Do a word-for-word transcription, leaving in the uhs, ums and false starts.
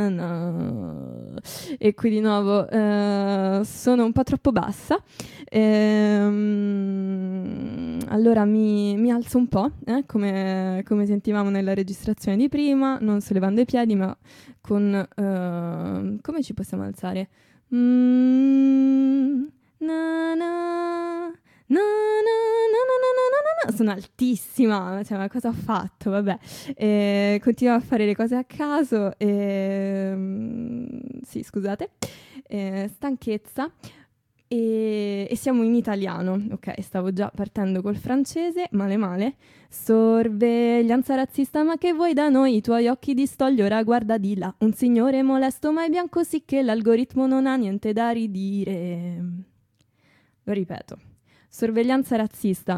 No. E qui di nuovo eh, sono un po' troppo bassa. Ehm, allora mi, mi alzo un po', eh, come, come sentivamo nella registrazione di prima, non sollevando i piedi, ma con... eh, come ci possiamo alzare? Mm, na, na, na, na, na, na, na, na, na. Sono altissima, cioè, ma cosa ho fatto? Vabbè, e continuo a fare le cose a caso. E, mm, sì, scusate, e, stanchezza. E, e siamo in italiano, ok, stavo già partendo col francese, male male. Sorveglianza razzista, ma che vuoi da noi? I tuoi occhi di stoglio, ora guarda di là. Un signore molesto ma è bianco sì che l'algoritmo non ha niente da ridire. Lo ripeto. Sorveglianza razzista,